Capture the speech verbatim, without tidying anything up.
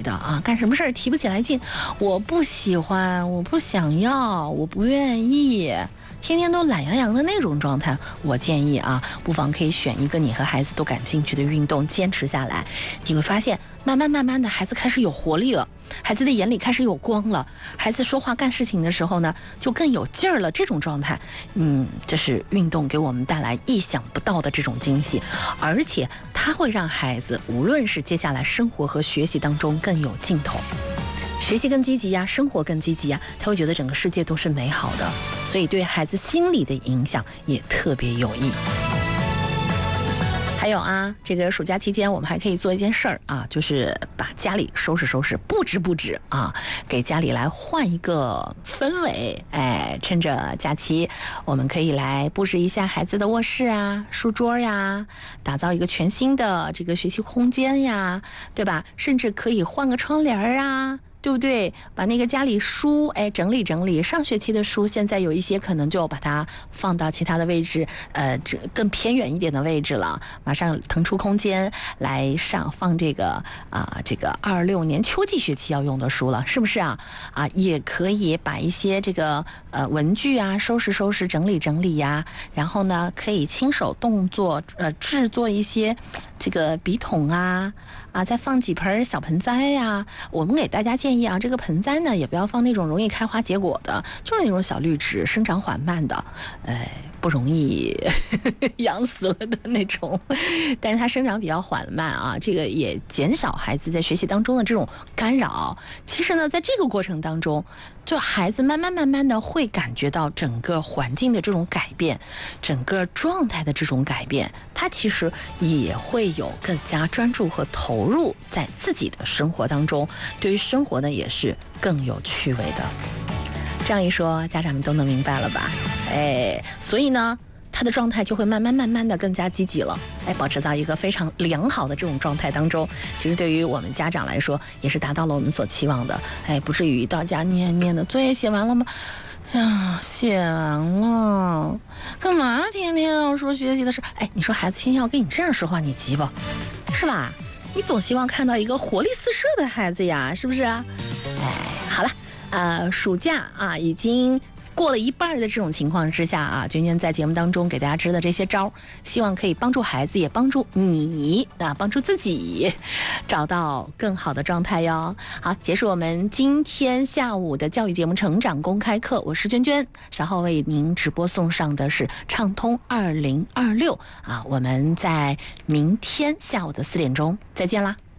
的啊，干什么事儿提不起来劲，我不喜欢，我不想要，我不愿意，天天都懒洋洋的那种状态，我建议啊，不妨可以选一个你和孩子都感兴趣的运动，坚持下来，你会发现慢慢慢慢的孩子开始有活力了，孩子的眼里开始有光了，孩子说话干事情的时候呢就更有劲儿了，这种状态，嗯，这是运动给我们带来意想不到的这种惊喜，而且它会让孩子无论是接下来生活和学习当中更有劲头，学习更积极呀，生活更积极呀，他会觉得整个世界都是美好的，所以对孩子心理的影响也特别有益。还有啊，这个暑假期间我们还可以做一件事儿啊，就是把家里收拾收拾，布置布置啊，给家里来换一个氛围。哎，趁着假期，我们可以来布置一下孩子的卧室啊、书桌呀，打造一个全新的这个学习空间呀，对吧？甚至可以换个窗帘啊。对不对？把那个家里书哎整理整理，上学期的书现在有一些可能就把它放到其他的位置，呃，这更偏远一点的位置了。马上腾出空间来上放这个啊、呃，这个二六年秋季学期要用的书了，是不是啊？啊，也可以把一些这个呃文具啊收拾收拾，整理整理呀。然后呢，可以亲手动作呃制作一些这个笔筒啊。啊，再放几盆小盆栽呀。我们给大家建议啊，这个盆栽呢，也不要放那种容易开花结果的，就是那种小绿植，生长缓慢的，呃，不容易养死了的那种。但是它生长比较缓慢啊，这个也减少孩子在学习当中的这种干扰。其实呢，在这个过程当中，就孩子慢慢慢慢的会感觉到整个环境的这种改变，整个状态的这种改变，他其实也会有更加专注和投入在自己的生活当中，对于生活呢也是更有趣味的。这样一说，家长们都能明白了吧？哎，所以呢，他的状态就会慢慢慢慢的更加积极了，哎，保持在一个非常良好的这种状态当中。其实对于我们家长来说，也是达到了我们所期望的，哎，不至于到家念念的作业写完了吗？呀，写完了，干嘛天天要说学习的事？哎，你说孩子天天要跟你这样说话，你急不？是吧？你总希望看到一个活力四射的孩子呀，是不是？哎，好了，呃，暑假啊，已经过了一半的这种情况之下啊，娟娟在节目当中给大家支的这些招，希望可以帮助孩子，也帮助你啊，帮助自己找到更好的状态哟。好，结束我们今天下午的教育节目成长公开课，我是娟娟，稍后为您直播送上的是畅通二零二六啊，我们在明天下午的四点钟再见啦。